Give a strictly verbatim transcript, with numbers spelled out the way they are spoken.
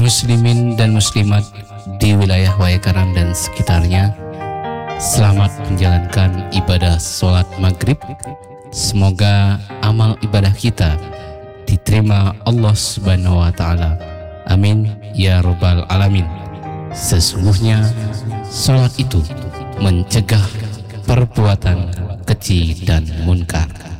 kaum muslimin dan muslimat di wilayah Wayakaram dan sekitarnya, selamat menjalankan ibadah sholat maghrib. Semoga amal ibadah kita diterima Allah Subhanahu wa Ta'ala. Amin ya Rabbal Alamin. Sesungguhnya sholat itu mencegah perbuatan keji dan munkar.